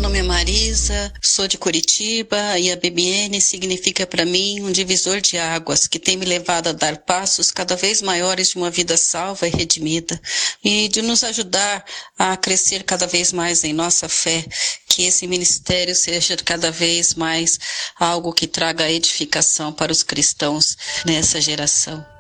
nome é Marisa, sou de Curitiba e a BBN significa para mim um divisor de águas que tem me levado a dar passos cada vez maiores de uma vida salva e redimida e de nos ajudar a crescer cada vez mais em nossa fé, que esse ministério seja cada vez mais algo que traga edificação para os cristãos nessa geração.